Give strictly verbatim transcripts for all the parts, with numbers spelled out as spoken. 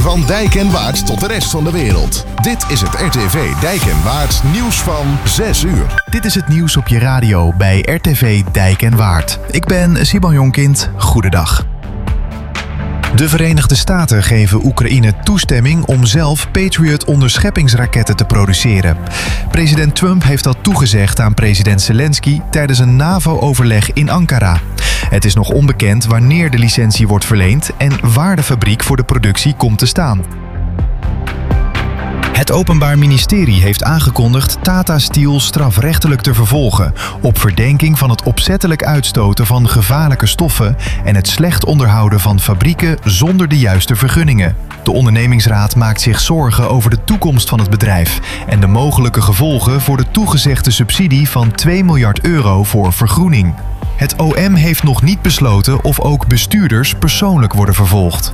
Van Dijk en Waard tot de rest van de wereld. Dit is het R T V Dijk en Waard nieuws van zes uur. Dit is het nieuws op je radio bij R T V Dijk en Waard. Ik ben Simon Jonkind. Goedendag. De Verenigde Staten geven Oekraïne toestemming om zelf Patriot-onderscheppingsraketten te produceren. President Trump heeft dat toegezegd aan president Zelensky tijdens een NAVO-overleg in Ankara. Het is nog onbekend wanneer de licentie wordt verleend en waar de fabriek voor de productie komt te staan. Het Openbaar Ministerie heeft aangekondigd Tata Steel strafrechtelijk te vervolgen op verdenking van het opzettelijk uitstoten van gevaarlijke stoffen en het slecht onderhouden van fabrieken zonder de juiste vergunningen. De ondernemingsraad maakt zich zorgen over de toekomst van het bedrijf en de mogelijke gevolgen voor de toegezegde subsidie van twee miljard euro voor vergroening. Het O M heeft nog niet besloten of ook bestuurders persoonlijk worden vervolgd.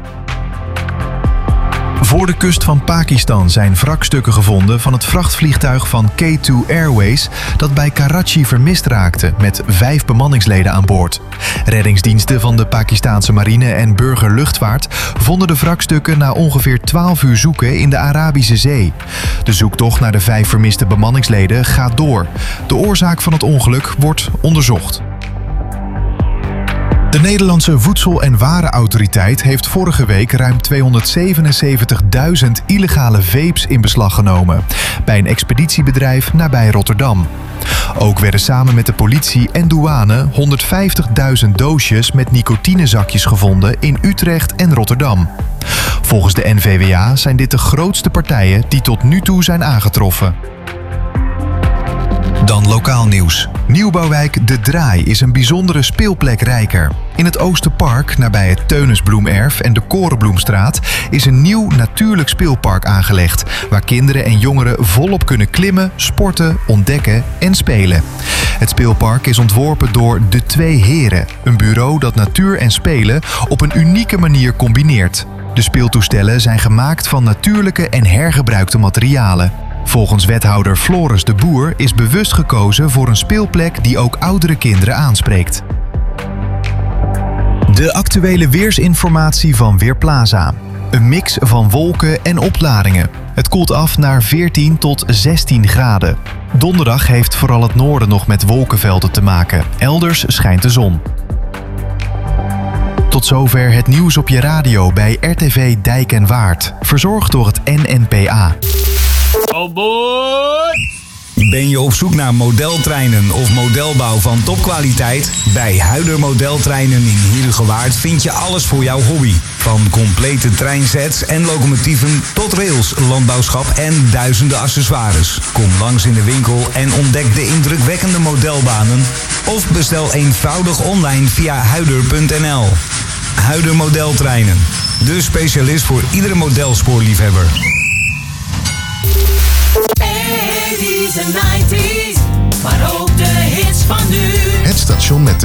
Voor de kust van Pakistan zijn wrakstukken gevonden van het vrachtvliegtuig van K twee Airways dat bij Karachi vermist raakte met vijf bemanningsleden aan boord. Reddingsdiensten van de Pakistaanse marine en burgerluchtvaart vonden de wrakstukken na ongeveer twaalf uur zoeken in de Arabische Zee. De zoektocht naar de vijf vermiste bemanningsleden gaat door. De oorzaak van het ongeluk wordt onderzocht. De Nederlandse Voedsel- en Warenautoriteit heeft vorige week ruim tweehonderdzevenenzeventigduizend illegale vapes in beslag genomen bij een expeditiebedrijf nabij Rotterdam. Ook werden samen met de politie en douane honderdvijftigduizend doosjes met nicotinezakjes gevonden in Utrecht en Rotterdam. Volgens de N V W A zijn dit de grootste partijen die tot nu toe zijn aangetroffen. Dan lokaal nieuws. Nieuwbouwwijk De Draai is een bijzondere speelplek rijker. In het Oosterpark, nabij het Teunisbloemerf en de Korenbloemstraat, is een nieuw natuurlijk speelpark aangelegd, waar kinderen en jongeren volop kunnen klimmen, sporten, ontdekken en spelen. Het speelpark is ontworpen door De Twee Heren, een bureau dat natuur en spelen op een unieke manier combineert. De speeltoestellen zijn gemaakt van natuurlijke en hergebruikte materialen. Volgens wethouder Floris de Boer is bewust gekozen voor een speelplek die ook oudere kinderen aanspreekt. De actuele weersinformatie van Weerplaza. Een mix van wolken en opklaringen. Het koelt af naar veertien tot zestien graden. Donderdag heeft vooral het noorden nog met wolkenvelden te maken. Elders schijnt de zon. Tot zover het nieuws op je radio bij R T V Dijk en Waard. Verzorgd door het N N P A. Oh boy! Ben je op zoek naar modeltreinen of modelbouw van topkwaliteit? Bij Huider Modeltreinen in Heerhugowaard vind je alles voor jouw hobby. Van complete treinsets en locomotieven tot rails, landbouwschap en duizenden accessoires. Kom langs in de winkel en ontdek de indrukwekkende modelbanen. Of bestel eenvoudig online via huider punt n l. Huider Modeltreinen. De specialist voor iedere modelspoorliefhebber. eighties en nineties, maar ook de hits van nu. Het station met de